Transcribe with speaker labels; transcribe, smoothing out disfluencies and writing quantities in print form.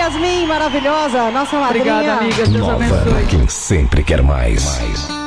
Speaker 1: Yasmin, maravilhosa, nossa madrinha.
Speaker 2: Obrigada, amiga. Deus
Speaker 3: Nova,
Speaker 2: abençoe.
Speaker 3: quem sempre quer mais.